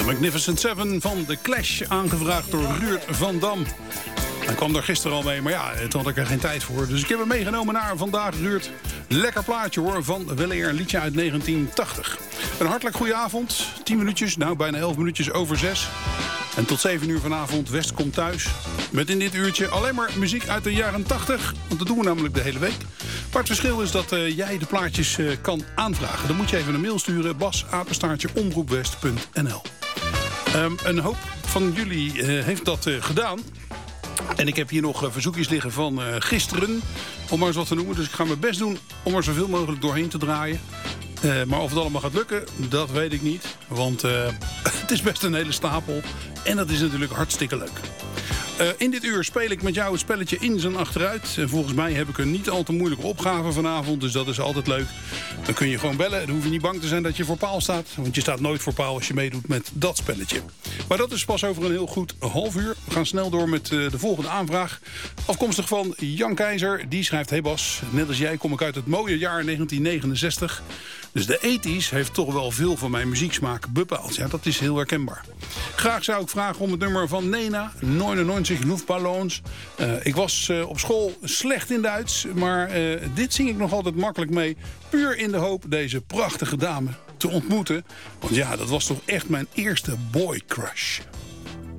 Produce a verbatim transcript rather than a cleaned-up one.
Magnificent Seven van The Clash, aangevraagd door Ruud van Dam. Hij kwam er gisteren al mee, maar ja, toen had ik er geen tijd voor. Dus ik heb hem meegenomen naar vandaag, Ruud. Lekker plaatje hoor, van weleer een liedje uit negentien tachtig. Een hartelijk goede avond, tien minuutjes, nou bijna elf minuutjes over zes. En tot zeven uur vanavond, West komt thuis. Met in dit uurtje alleen maar muziek uit de jaren tachtig. Want dat doen we namelijk de hele week. Maar het verschil is dat uh, jij de plaatjes uh, kan aanvragen. Dan moet je even een mail sturen, bas apenstaartje omroepwest punt n l. Um, een hoop van jullie uh, heeft dat uh, gedaan. En ik heb hier nog uh, verzoekjes liggen van uh, gisteren, om maar eens wat te noemen. Dus ik ga mijn best doen om er zoveel mogelijk doorheen te draaien. Uh, maar of het allemaal gaat lukken, dat weet ik niet. Want uh, het is best een hele stapel. En dat is natuurlijk hartstikke leuk. Uh, in dit uur speel ik met jou het spelletje ins en achteruit. En volgens mij heb ik een niet al te moeilijke opgave vanavond. Dus dat is altijd leuk. Dan kun je gewoon bellen. Dan hoef je niet bang te zijn dat je voor paal staat. Want je staat nooit voor paal als je meedoet met dat spelletje. Maar dat is pas over een heel goed half uur. We gaan snel door met uh, de volgende aanvraag. Afkomstig van Jan Keizer. Die schrijft: hey Bas, net als jij kom ik uit het mooie jaar negentien negenenzestig. Dus de tachtiger heeft toch wel veel van mijn muzieksmaak bepaald. Ja, dat is heel herkenbaar. Graag zou ik vragen om het nummer van Nena, negenennegentig Luftballons. Uh, ik was uh, op school slecht in Duits, maar uh, dit zing ik nog altijd makkelijk mee. Puur in de hoop deze prachtige dame te ontmoeten. Want ja, dat was toch echt mijn eerste boy crush.